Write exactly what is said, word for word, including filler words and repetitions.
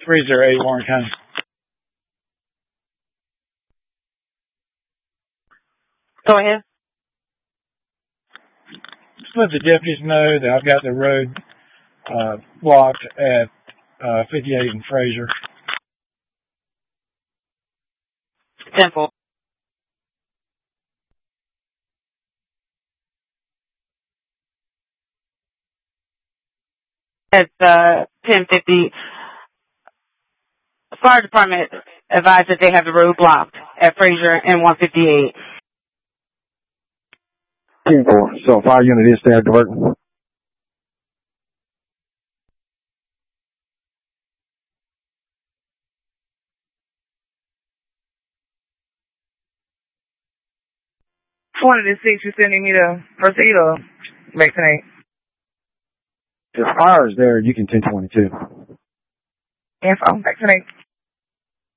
three zero eight, Warren County. Go ahead. Just let the deputies know that I've got the road uh, blocked at uh, fifty-eight and Fraser. Simple. It's uh, ten fifty. Fire department advised that they have the road blocked at Fraser and one fifty-eight. ten four. So fire unit is there diverting. twenty to six, you're sending me to first aid or vaccinate? If fire is there, you can ten twenty-two. Info, vaccinate.